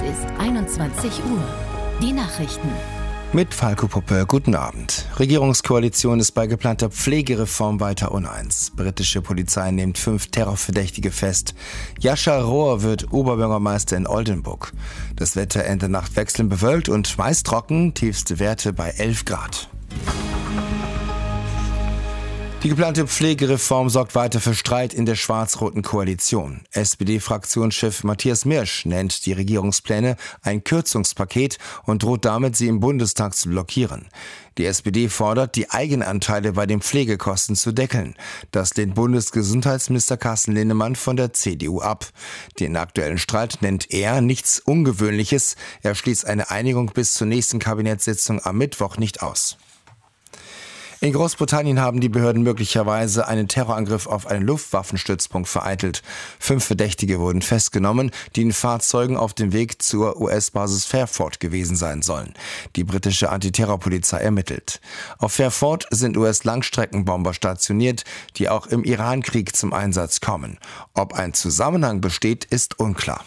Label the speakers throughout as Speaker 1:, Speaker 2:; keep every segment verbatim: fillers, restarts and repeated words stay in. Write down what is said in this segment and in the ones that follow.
Speaker 1: ist einundzwanzig Uhr. Die Nachrichten.
Speaker 2: Mit Falco Puppe, guten Abend. Regierungskoalition ist bei geplanter Pflegereform weiter uneins. Britische Polizei nimmt fünf Terrorverdächtige fest. Yashar Rohr wird Oberbürgermeister in Oldenburg. Das Wetter Ende Nacht wechselnd bewölkt und meist trocken, tiefste Werte bei elf Grad. Die geplante Pflegereform sorgt weiter für Streit in der schwarz-roten Koalition. S P D-Fraktionschef Matthias Mirsch nennt die Regierungspläne ein Kürzungspaket und droht damit, sie im Bundestag zu blockieren. Die S P D fordert, die Eigenanteile bei den Pflegekosten zu deckeln. Das lehnt Bundesgesundheitsminister Carsten Linnemann von der C D U ab. Den aktuellen Streit nennt er nichts Ungewöhnliches. Er schließt eine Einigung bis zur nächsten Kabinettssitzung am Mittwoch nicht aus. In Großbritannien haben die Behörden möglicherweise einen Terrorangriff auf einen Luftwaffenstützpunkt vereitelt. Fünf Verdächtige wurden festgenommen, die in Fahrzeugen auf dem Weg zur U S-Basis Fairford gewesen sein sollen. Die britische Antiterrorpolizei ermittelt. Auf Fairford sind U S-Langstreckenbomber stationiert, die auch im Iran-Krieg zum Einsatz kommen. Ob ein Zusammenhang besteht, ist unklar.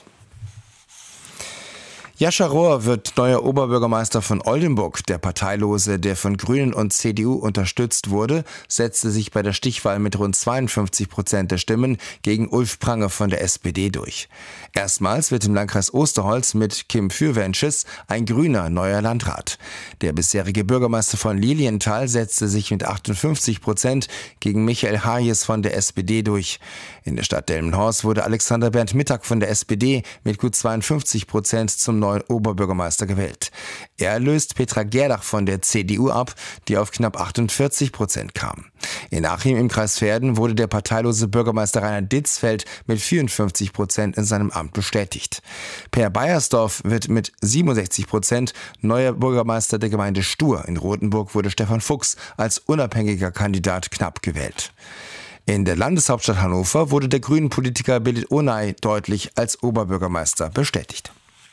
Speaker 2: Yashar Rohr wird neuer Oberbürgermeister von Oldenburg. Der Parteilose, der von Grünen und C D U unterstützt wurde, setzte sich bei der Stichwahl mit rund zweiundfünfzig Prozent der Stimmen gegen Ulf Prange von der S P D durch. Erstmals wird im Landkreis Osterholz mit Kim Fürwensches ein grüner neuer Landrat. Der bisherige Bürgermeister von Lilienthal setzte sich mit achtundfünfzig Prozent gegen Michael Hayes von der S P D durch. In der Stadt Delmenhorst wurde Alexander Bernd Mittag von der S P D mit gut zweiundfünfzig Prozent zum neuen Oberbürgermeister gewählt. Er löst Petra Gerdach von der C D U ab, die auf knapp achtundvierzig Prozent kam. In Achim im Kreis Verden wurde der parteilose Bürgermeister Rainer Ditzfeld mit vierundfünfzig Prozent in seinem Amt bestätigt. Per Beiersdorf wird mit siebenundsechzig Prozent neuer Bürgermeister der Gemeinde Stur. In Rothenburg wurde Stefan Fuchs als unabhängiger Kandidat knapp gewählt. In der Landeshauptstadt Hannover wurde der grünen Politiker Belit Onay deutlich als Oberbürgermeister bestätigt.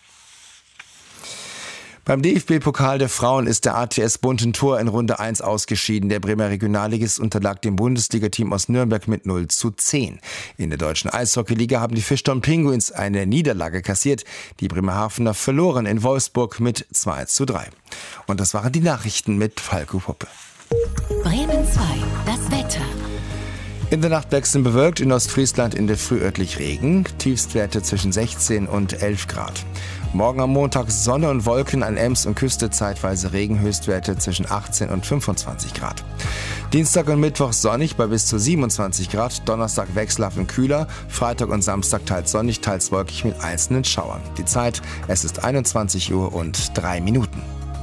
Speaker 2: Beim D F B-Pokal der Frauen ist der A T S Buntentor in Runde eins ausgeschieden. Der Bremer Regionalligist unterlag dem Bundesligateam aus Nürnberg mit null zu zehn. In der deutschen Eishockeyliga haben die Fischtown Penguins eine Niederlage kassiert. Die Bremerhavener verloren in Wolfsburg mit zwei zu drei. Und das waren die Nachrichten mit Falco Puppe.
Speaker 1: Bremen zwei, das Wetter.
Speaker 2: In der Nacht wechselnd bewölkt, in Ostfriesland in der Früh örtlich Regen, Tiefstwerte zwischen sechzehn und elf Grad. Morgen am Montag Sonne und Wolken, an Ems und Küste zeitweise Regen, Höchstwerte zwischen achtzehn und fünfundzwanzig Grad. Dienstag und Mittwoch sonnig bei bis zu siebenundzwanzig Grad, Donnerstag wechselhaft und kühler, Freitag und Samstag teils sonnig, teils wolkig mit einzelnen Schauern. Die Zeit, es ist einundzwanzig Uhr und drei Minuten.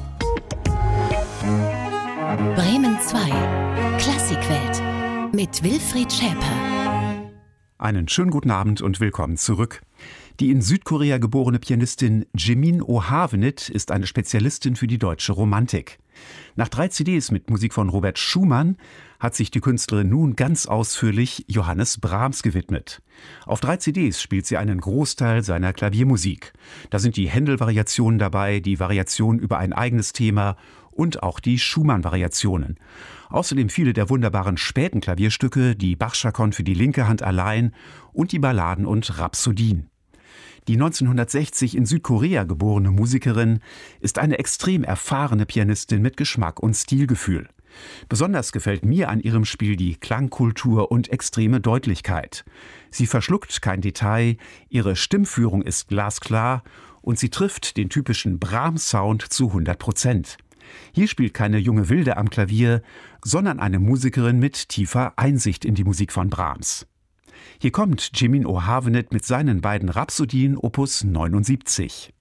Speaker 1: Bremen zwei, Klassikwelt mit Wilfried Schäper.
Speaker 3: Einen schönen guten Abend und willkommen zurück. Die in Südkorea geborene Pianistin Jimin Ohavenit ist eine Spezialistin für die deutsche Romantik. Nach drei C Ds mit Musik von Robert Schumann hat sich die Künstlerin nun ganz ausführlich Johannes Brahms gewidmet. Auf drei C Ds spielt sie einen Großteil seiner Klaviermusik. Da sind die Händel-Variationen dabei, die Variationen über ein eigenes Thema und auch die Schumann-Variationen. Außerdem viele der wunderbaren späten Klavierstücke, die Bach-Chaconne für die linke Hand allein und die Balladen und Rhapsodien. Die neunzehnhundertsechzig in Südkorea geborene Musikerin ist eine extrem erfahrene Pianistin mit Geschmack und Stilgefühl. Besonders gefällt mir an ihrem Spiel die Klangkultur und extreme Deutlichkeit. Sie verschluckt kein Detail, ihre Stimmführung ist glasklar und sie trifft den typischen Brahms-Sound zu hundert Prozent. Hier spielt keine junge Wilde am Klavier, sondern eine Musikerin mit tiefer Einsicht in die Musik von Brahms. Hier kommt Jimin Ohavenit mit seinen beiden Rhapsodien Opus neunundsiebzig.